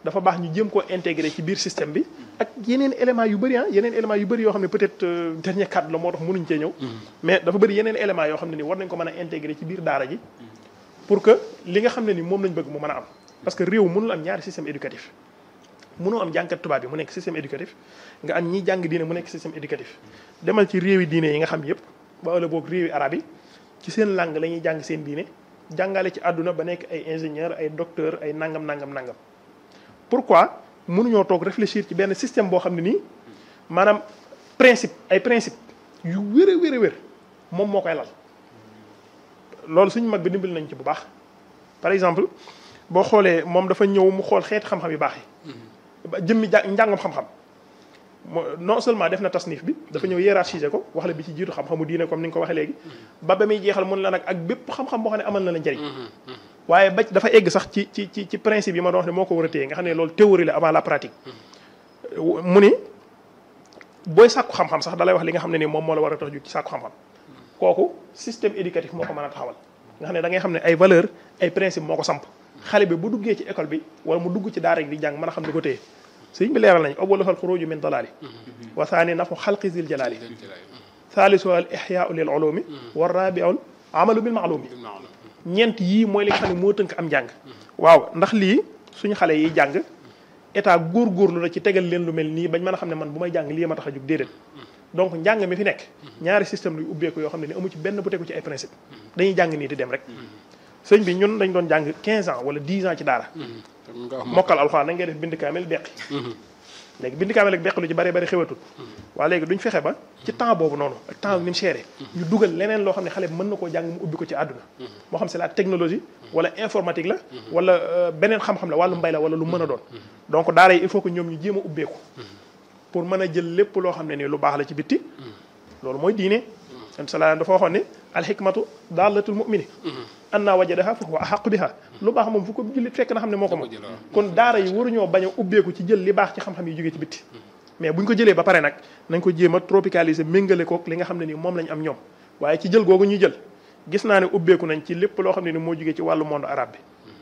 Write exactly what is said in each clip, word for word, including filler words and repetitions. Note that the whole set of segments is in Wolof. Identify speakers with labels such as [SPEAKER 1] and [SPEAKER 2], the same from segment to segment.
[SPEAKER 1] dafa baax ñu jéem koo intégré ci biir système bi ak yeneen éléments yu bëri ah yeneen éléments yu bëri yoo xam ne peut-être dernier cadre la moo tax mënuñ cee ñëw mais dafa bëri yeneen éléments yoo xam ne ni war nañ ko mën a intégré ci biir daara ji pour que li nga xam ne ni moom lañ bëgg mu mën a am parce que réew mënul am ñaari système éducatif mënoo am jàngkat tubaab bi mu nekk système éducatif nga am ñiy jàng diine mu nekk système éducatif demal ci réewi diine yi nga xam yëpp ba ëllëg boog réewi arab yi ci seen langue la ñuy jàng seen diine jàngale ci àdduna ba nekk ay ingénieur ay docteur ay nangam nangam nangam pourquoi mënuñoo toog réfléchir ci benn système boo xam ne nii maanaam principe ay principe yu wér a wér a wér moom moo koy lal loolu suñu mag bi dimbali nañ ci bu baax par exemple boo xoolee moom dafa ñëw mu xool xeeti xam-xam yu baax yi jëmmi ja njàngam xam-xam non seulement def na tasnif bi dafa ñëw hiérarchiser ko wax la bi ci jiitu xam-xamu diine comme ni nga ko waxee léegi ba ba muy jeexal mun la nag ak bépp xam-xam boo xam ne amal na la njëriñ waaye ba dafa egg sax ci ci ci ci principe yi ma doon wax ne moo ko war a téye nga xam ne loolu théorie la avant la pratique mu ni booy sàkku xam-xam sax dalay wax li nga xam ne ni moom moo la war a tax jóg ci sàkku xam-xam kooku système éducatif moo ko mën a taxawal nga xam ne da ngay xam ne ay valeur ay principe moo ko samp xale bi bu duggee ci école bi wala mu dugg ci daara di jàng mën a xam ne ko téye sëñ bi leeral nañ awwalu al xuruju min dalaali wa thani nafu xalqi zil jalaali thalisu al ihyaau lil ulumi wa rabiul amalu bil maalumi ñeent yii mooy li nga xam ne moo tënk am njàng waaw ndax lii suñu xale yi jàng état góorgóorlu la ci tegal leen lu mel nii bañ mën a xam ne man bu may jàng lii ma tax a jóg déedéet donc njàng mi fi nekk ñaari système luy ubbeeku yoo xam ne ni amu ci benn bu tegu ci ay principe dañuy jàng nii di dem rek sëñ bi ñun dañ doon jàng quinze ans wala dix ans ci daara mokkal alxuraan da ngay def bind kaamel beqi léegi bind kaamel ak beqi lu ci bari bari xewatul waaye léegi duñ fexe ba ci temps boobu noonu ak temps ni mu chéré ñu dugal leneen loo xam ne xale bi mën na koo jàng mu ubbi ko ci àdduna moo xam c'est la technologie wala informatique la wala beneen xam-xam la wàllu mbay la wala lu mën a doon donc daara yi il faut que ñoom ñu jéem a ubbeeku pour mën a jël lépp loo xam ne nii lu baax la ci bitti loolu mooy diine sala dafa waxoon ne alxikmatu daalatul mumini anna wajadaha fa huwa ahaqu biha lu baax moom fu ko jullit fekk na xam ne moo ko moom kon daara yi waruñoo bañ a ubbeeku ci jël li baax ci xam-xam yi jógee ci bitti mais buñ ko jëlee ba pare nag nañ ko jéem a tropicaliser méngale kook li nga xam ne nii moom lañ am ñoom waaye ci jël googu ñuy jël gis naa ne ubbeeku nañ ci lépp loo xam ne ni moo jógee ci wàllu monde arabe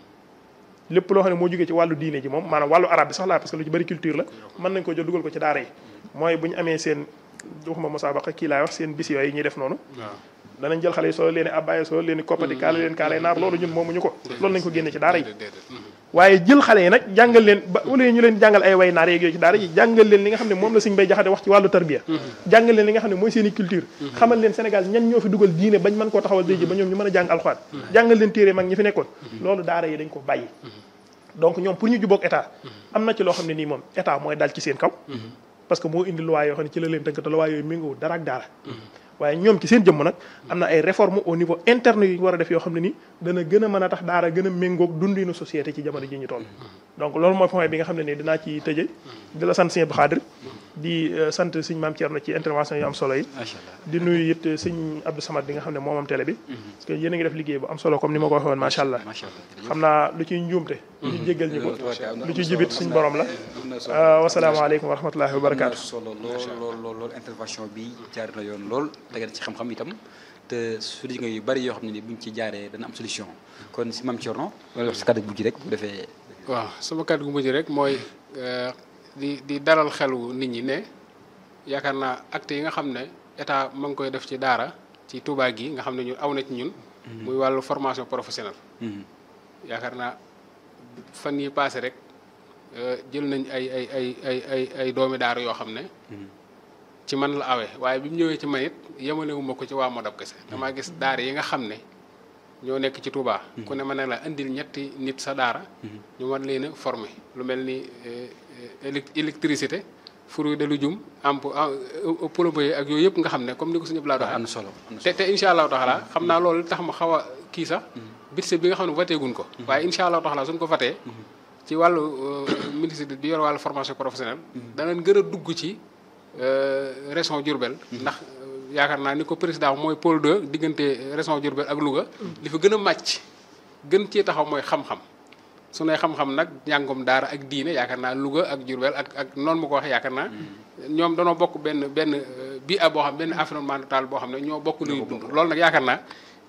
[SPEAKER 1] bi lépp loo xam ne moo jógee ci wàllu diine ji moom maanaam wàllu arabe bi sax laa parce que lu ci bëri culture la mën nañ ko jël dugal ko ci daara yi mooy bu ñu amee seen waxuma musaabaqa kii laay wax seen bis yooyu ñuy def noonu danañ jël xale yi solo leen i abbaye solo leen i koppati kaala leen kaalay naar loolu ñun moomuñu ko loolu nañ ko génne ci daara yi waaye jël xale yi nag jàngal leen ba wala ñu leen jàngal ay way naar yeeg yooyu ci daara yi jàngal leen li nga xam ne moom la Sëñ Bay Jaxate wax ci wàllu tarbiya jàngal leen li nga xam ne mooy seen i culture xamal leen Sénégal ñan ñoo fi dugal diine bañ mën koo taxawal day ji ba ñoom ñu mën a jàng alxuraan jàngal leen téere mag ñi fi nekkoon loolu daara yi dañ ko bàyyi donc ñoom pour ñu jubóog état am na ci loo xam ne nii moom état mooy dal ci seen kaw parce que moo indi loi yoo xam ne ci la leen tënk te loi yooyu méngoo dara ak daara waaye ñoom ci seen jëmm nag am na ay réformes au niveau interne yu ñu war a def yoo xam ne nii dana gën a mën a tax daara gën a méngoog dundinu société ci jamono ji ñu toll donc loolu mooy point bi nga xam ne nii dinaa ci tëje di la sant sëñ Abdou Khadre di sant sëñ Maam Thierno ci intervention yu am solo yi di nuyu it sëñ Abdou Samad bi nga xam ne moom am télé bi parce que yéen a ngi def liggéey bu am solo comme ni ma ko waxee woon macha allah xam naa lu ciy njuumte ñu jéggal ñu ko lu ciy jibit suñ borom la wasalaamaaleykum wa rahmatullahi wa barakaatu
[SPEAKER 2] solo lool lool lool lool intervention bi jaar na yoon lool tegal ci xam-xam itam te solution yu bari yoo xam ne ni buñ ci jaaree dana am solution kon si Maam Thierno wala wax si kàddu gu mujj rek bu defee
[SPEAKER 3] waaw sama kàddu gu mujj rek mooy di di dalal xelu nit ñi ne yaakaar naa acte yi nga xam ne état ma ngi koy def ci daara ci Touba gi nga xam ne ñun aw na ci ñun muy wàllu formation professionnelle yaakaar naa fan yi passé rek jël nañ ay ay ay ay ay ay doomi daara yoo xam ne ci man la awee waaye bi mu ñëwee ci man it yemalewuma ko ci waa Modab kese damaa gis daara yi nga xam ne ñoo nekk ci Touba ku ne ma ne la indil ñetti nit sa daara ñu war leen a former lu mel ni électricité fruit de légumes amp plomberie ak yooyu yëpp nga xam ne comme ni ko suñu laa doxee
[SPEAKER 2] am solo
[SPEAKER 3] te te incha allahu taala xam naa loolu tax ma xaw a kii sax budget bi nga xam ne voté guñ ko waaye incha allahu taala suñ ko voté ci wàllu ministre bi yor wàllu formation professionnelle danañ gën a dugg ci région Diourbel ndax yaakaar naa ni ko président mooy pôle deux diggante région Diourbel ak Louga li fa gën a màcc gën cee taxaw mooy xam-xam su ne xam-xam nag njàngum daara ak diine yaakaar naa Louga ak Diourbel ak ak noonu ma ko waxee yaakaar naa ñoom danoo bokk benn benn bii a boo xam benn environnemental boo xam ne ñoo bokk luy dund loolu nag yaakaar naa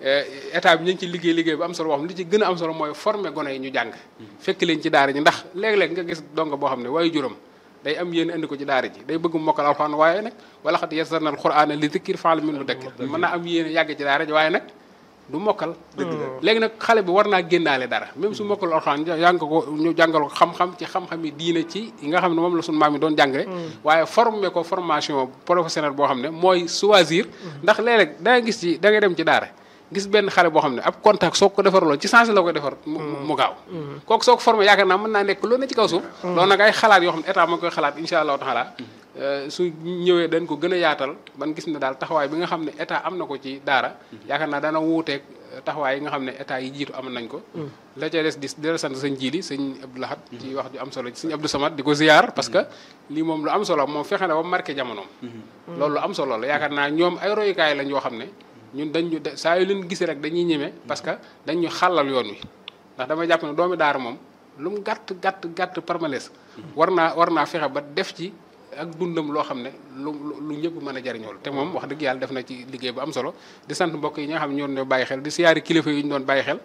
[SPEAKER 3] état bi ñu ngi ci liggéey liggéey bu am solo boo xam ne li ci gën a am solo mooy former gone yi ñu jàng fekk leen ci daara ji ndax léeg-léeg nga gis donga boo xam ne waaye juróom day am yéen indi ko ci daara ji day bëgg mokkal alxuraan waaye nag wala xat yassarna alxuraana li zikri fa'al min mudakkir mën naa am yéen yàgg ci daara ji waaye nag du mokkal léegi nag xale bi war naa génnaale dara même su mokkal alxuraan jàng ko ñu jàngal ko xam-xam ci xam-xam yi diine ci yi nga xam ne moom la suñu maam yi doon jàngale waaye formé ko formation professionnelle boo xam ne mooy choisir ndax léeg-léeg da nga gis ci da ngay dem ci daara gis benn xale boo xam ne ab contact soo ko defaraloon ci sens la koy defar mu gaaw kooku soo ko formé yaakaar naa mën naa nekk loolu ne ci kaw suuf loolu nag ay xalaat yoo xam ne état moo koy xalaat insha allahu taala su ñëwee dañ ko gën a yaatal ban gis ne daal taxawaay bi nga xam ne état am na ko ci daara yaakaar naa dana wuuteeg taxawaay yi nga xam ne état yi jiitu am nañ ko la ca des di di la sant sëñ Jili sëñ Abdou Lahad ci wax ju am solo ci sëñ Abdou Samad di ko ziyaar parce que lii moom lu am solo moom fexe na ba marqué jamonoom loolu lu am solo la yaakaar naa ñoom ay royukaay lañ yoo xam ne ñun dañ ñu saa yu leen gisee rek dañuy ñeme parce que dañ ñu xàllal yoon wi ndax damay jàpp ne doomi daara moom lu mu gàtt gàtt gàtt parmales war naa war naa fexe ba def ci ak dundam loo xam ne lu lu ñëpp mën a jariñoo te moom wax dëgg yàlla def na ci liggéey bu am solo di sant mbokk yi ñi nga xam ne ñoo doon bàyyi xel di siyaari kilifa yi ñu doon bàyyi xel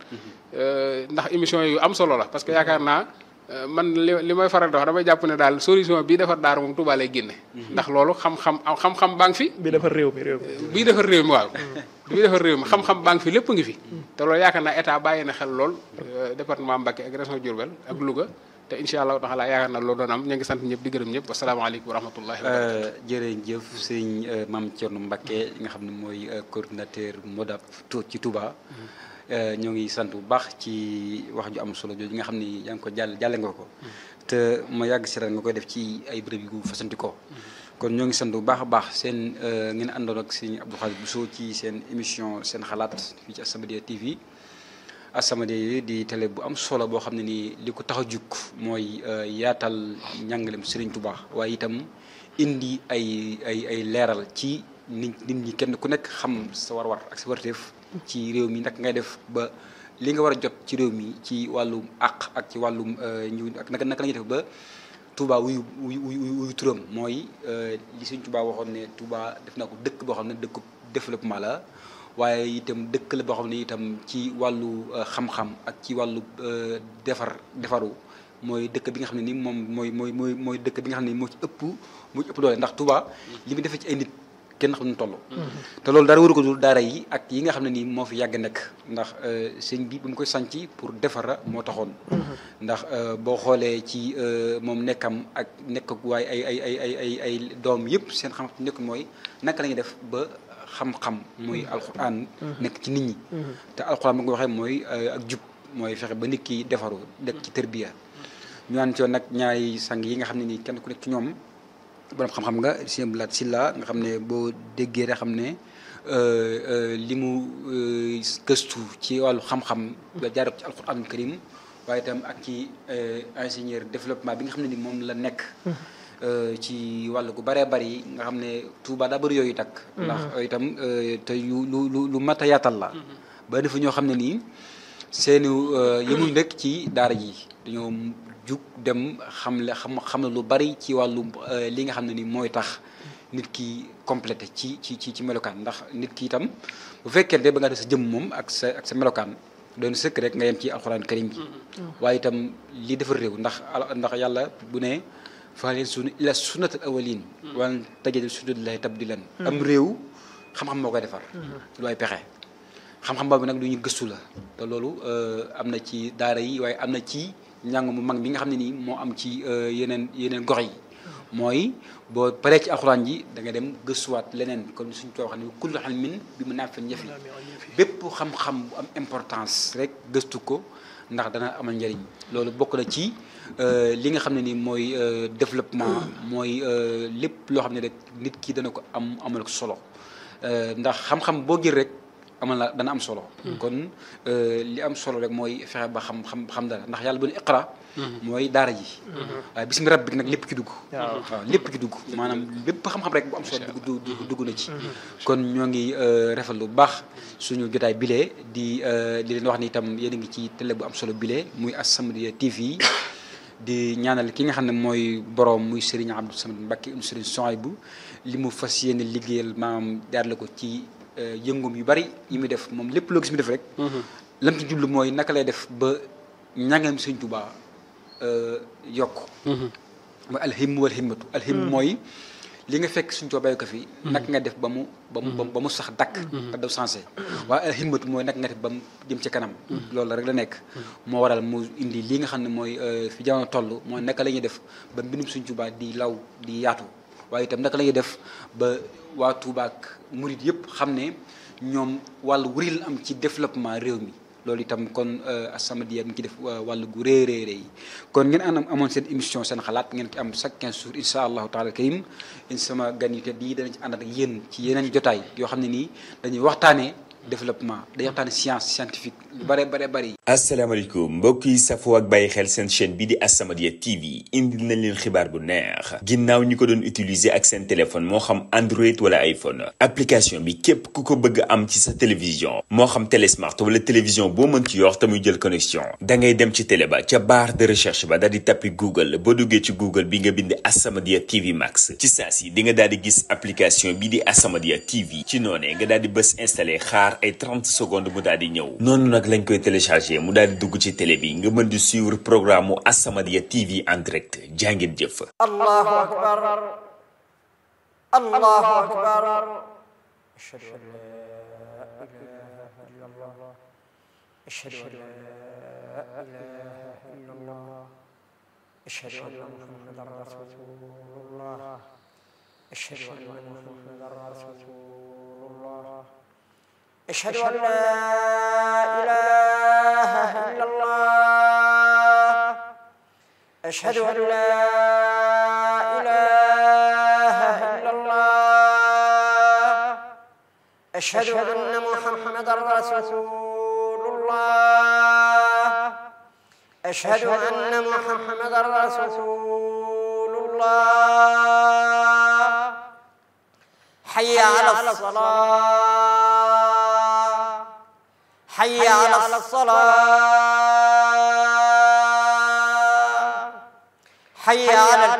[SPEAKER 3] ndax émission yu am solo la parce que yaakaar naa man li li may faral di wax damay jàpp ne daal solution bii defar daara moom Touba lay génne ndax loolu xam-xam xam-xam baa ngi fi
[SPEAKER 1] bi defar réew mi réew mi
[SPEAKER 3] bii defar réew mi waaw bii defar réew mi xam-xam baa ngi fi lépp ngi fi te loolu yaakaar naa état bàyyi na xel lool département Mbacké ak région Diourbel ak Louga te incha allah taala yaakaar naa loolu doon am ñu ngi sant ñëpp di gërëm ñëpp wasalaamaaleykum wa rahmatullahi wa barakatuh
[SPEAKER 2] jërëjëf sëñ Mame Thierno Mbacké nga xam ne mooy coordinateur MODAP ci Touba ñoo ngi sant bu baax ci wax ju am solo jooju nga xam ni yaa ngi ko jàll jàlle nga ko te ma yàgg si ren nga koy def ci ay bërëb yu fasanti ko kon ñoo ngi sant bu baax a baax seen ngeen àndoon ak sëñ Abdou Khadir Bousso ci seen émission seen xalaat fii ci As-Samadiyya T V As-Samadiyya di télé bu am solo boo xam ne nii li ko tax a jug mooy yaatal njàngalem Serigne Touba waaye itam indi ay ay ay leeral ci nit nit ñi kenn ku nekk xam sa war-war ak sa warteef ci réew mi naka ngay def ba li nga war a jot ci réew mi ci wàllum àq ak ci wàllum ñu ak naka naka la ñuy def ba Touba wuyu wuyu wuyu turam mooy li Serigne Touba waxoon ne Touba def naa ko dëkk boo xam ne dëkku développement la. waaye itam dëkk la boo xam ne itam ci wàllu xam-xam ak ci wàllu defar defaru mooy dëkk bi nga xam ne ni moom mooy mooy mooy mooy dëkk bi nga xam ne moo ci ëpp moo ci ëpp doole ndax Touba li mu defee ci ay nit kenn xam ne toll. te loolu dara waru ko dul daara yi ak yi nga xam ne nii moo fi yàgg nekk ndax sëñ bi ba mu koy sanc pour defara moo taxoon. ndax boo xoolee ci moom nekkam ak nekk ak waaye ay ay ay ay ay ay doom yëpp seen xam-xam nekk mooy naka la ñuy def ba. xam-xam mooy alxuraan nekk ci nit ñi te alxuraan ba nga waxee mooy ak jub mooy fexe ba nit ki defaru nekk ci tërbiya ñu ànd ci woon nag ñaari sang yi nga xam ne nii kenn ku nekk ci ñoom borom xam-xam nga Sëñ Blaat Sylla nga xam ne boo déggee rek xam ne li mu gëstu ci wàllu xam-xam ba jaaree ko ci alxuraanul karim waaye itam ak ci ingénieur développement bi nga xam ne ni moom la nekk ci wàll gu bëree bëri nga xam ne Touba daa bëri yooyu takk ndax itam te yu lu lu lu mat a yaatal la ba dafa ñoo xam ne nii seeni yemuñ rek ci daara ji dañoo jug dem xam le xam xam ne lu bari ci wàllu li nga xam ne ni mooy tax nit ki complété ci ci ci ci melokaan ndax nit ki itam bu fekkente ba nga def sa jëm moom ak sa ak sa melokaan doon sëkk rek nga yem ci alxuraan karim bi waaye itam li defar réew ndax ndax yàlla bu ne faaleen sun ila sunnatul awalin wala tajidal sunnatullahi tabdilan am réew xam-xam moo koy defar lu ay pexe xam-xam boobu nag lu ñu gëstu la te loolu am na ci daara yi waaye am na ci njàng mu mag mi nga xam ne nii moo am ci yeneen yeneen gox yi mooy boo paree ci alxuraan ji da nga dem gëstuwaat leneen comme suñ ko waxee ne kullu ilmin bi mu naaf fen ñëfi bépp xam-xam bu am importance rek gëstu ko ndax dana amal njëriñ loolu bokk na ci li nga xam ne ni mooy développement mooy lépp loo xam ne rek nit ki dana ko am amal ko solo ndax xam-xam boo gër rek amal na dana am solo. kon li am solo rek mooy fexe ba xam xam xam dara ndax yàlla bu ne iqra mooy daara ji. waaye bismi rabbik nag lépp ci dugg. waaw lépp ci dugg maanaam lépp xam-xam rek bu am solo dugg dugg na ci. kon ñoo ngi rafetlu bu baax suñu jotaay bile di di leen wax ni itam yéen a ngi ci télé bu am solo bile muy As-Samadiyya T V. di ñaanal ki nga xam ne mooy borom muy Serigne Abdou Samad Mbacké um Serigne Souhaïbou li mu fas yéene liggéeyal maam jaarale ko ci yëngum yu bari yi muy def moom lépp loo gis mu def rek. lam ci jublu mooy naka lay def ba ñangeem Sëñ Tuubaa yokk. mooy alhimmu wal himmatu. alhimmu mooy li nga fekk Sëñ Tuubaa bàyyi ko fi. naka nga def ba mu ba mu ba mu sax dakk. te daw sensé waaye alhimmatu mooy naka nga def ba mu jëm ci kanam. loolu rek la nekk. moo waral mu indi li nga xam ne mooy fi jamono toll mooy naka la ñuy def ba mbindum Sëñ Tuubaa di law di yaatu waaye itam naka la ñuy def ba waa Tuubaa ak murid yëpp xam ne ñoom wàllu wuri la am ci développement réew mi. loolu itam kon As-Samadiyya mi ngi ci def wàllu gu rëy rëy rëy kon ngeen anam amoon seen émission seen xalaat ngeen ci am chaque quinze jours incha allahu taala karim sama gan yu tedd yi danañ ci ànd ak yéen ci yeneen jotaay yoo xam ne nii dañuy waxtaanee développement dañuy waxtaanee science scientifique lu bare bare bari.
[SPEAKER 4] asalaamaaleykum mbokk yi safoo ak bàyyi xel seen chaîne bii di As-Samadiyya T V indil nañ leen xibaar bu neex ginnaaw ñi ko doon utiliser ak seen téléphone moo xam Android wala iPhone application bi képp ku ko bëgg am ci sa télévision moo xam télésmart wala télévision boo mën ci yor te muy jël connexion da ngay dem ci télé ba ca barre de recherche ba daal di tappi Google boo duggee ci Google bi nga bind As-Samadiyya T V Max ci saa si di nga daal di gis application bii di As-Samadiyya T V ci noonee nga daal di bës installé xaar ay trente secondes mu daal di ñëw noonu nag lañ koy téléchargé mu daal di dugg ci télé bi nga mën di suivre programme mu As-Samadiyya T V en direct jàngeen jëf.
[SPEAKER 5] Allahu akbar Allahu akbar ashhadu an la ilaha illallah ashhadu an la ilaha illallah ashhadu anna muhammadan rasulullah ashhadu anna muhammadan rasulullah ashhadu an la ilaha illallah ashhadu an la ilaha illallah ashhadu anna muhammadan rasulullah ashhadu anna muhammadan rasulullah hayya ala salat hayya ala salat hayya ala